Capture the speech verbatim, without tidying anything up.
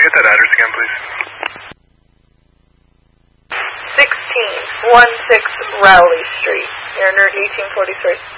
hit that address again, please? sixteen sixteen Rowley Street, near Nerd eighteen forty-three.